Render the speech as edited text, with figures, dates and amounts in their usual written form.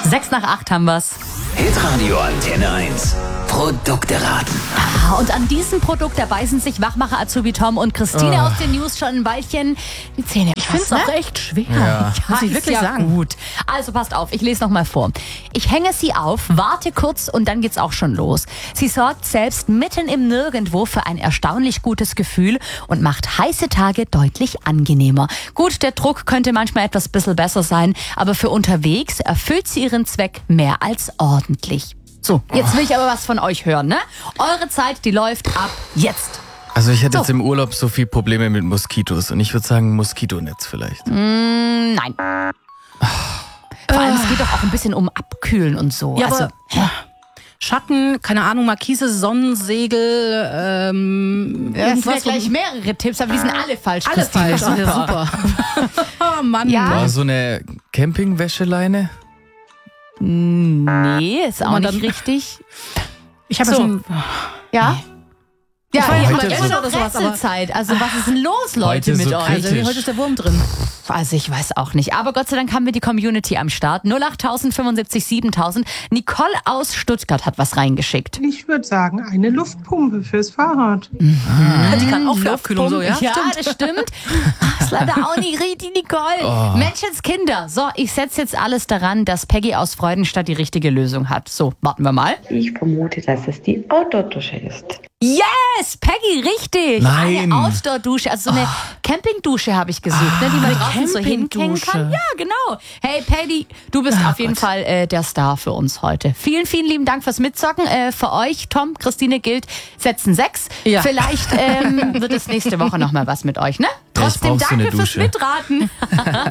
7:06 haben wir's. Hitradio Antenne 1. Produkte raten. Und an diesem Produkt, da beißen sich Wachmacher Azubi Tom und Christine aus den News schon ein Weilchen die Zähne. Ich finde es auch echt schwer. Ja, muss ich wirklich sagen. Gut. Also passt auf, ich lese nochmal vor. Ich hänge sie auf, warte kurz und dann geht's auch schon los. Sie sorgt selbst mitten im Nirgendwo für ein erstaunlich gutes Gefühl und macht heiße Tage deutlich angenehmer. Gut, der Druck könnte manchmal etwas bisschen besser sein, aber für unterwegs erfüllt sie ihren Zweck mehr als ordentlich. So, jetzt will ich aber was von euch hören, ne? Eure Zeit, die läuft ab jetzt. Also ich hätte jetzt im Urlaub so viel Probleme mit Moskitos und ich würde sagen Moskitonetz vielleicht. Nein. Vor allem, es geht doch auch ein bisschen um Abkühlen und so. Ja, also, aber Schatten, keine Ahnung, Markise, Sonnensegel, das sind ja gleich mehrere Tipps, aber die sind alle falsch. alles Christine. falsch. Ja, super. Oh Mann. Ja. War so eine Campingwäscheleine? Nee, ist auch man nicht dann- richtig. Ich habe So. ja schon... Ja? Ja, Oh, ihr heute habt immer so- noch oder sowas, aber- Rätselzeit. Also was ist denn los, Leute, Heute mit so euch? kritisch. Also, heute ist der Wurm drin. Also ich weiß auch nicht. Aber Gott sei Dank haben wir die Community am Start. 08000 75 7000. Nicole aus Stuttgart hat was reingeschickt. Ich würde sagen, eine Luftpumpe fürs Fahrrad. Die kann auch für Abkühlung so, ja? Ja, das stimmt. Ist leider auch nicht richtig, Nicole. Menschenskinder. So, ich setze jetzt alles daran, dass Peggy aus Freudenstadt die richtige Lösung hat. So, warten wir mal. Ich vermute, dass es die Outdoor-Dusche ist. Yes, Peggy, richtig. Nein. Eine Outdoor-Dusche, also so eine Campingdusche habe ich gesucht, ne, die man draußen so hinhängen kann. Ja, genau. Hey, Peggy, du bist auf jeden Fall der Star für uns heute. Vielen, vielen lieben Dank fürs Mitzocken. Für euch, Tom, Christine gilt, setzen 6. Ja. Vielleicht wird es nächste Woche nochmal was mit euch, ne? Ja, ich Trotzdem brauch so eine danke fürs Dusche. Mitraten.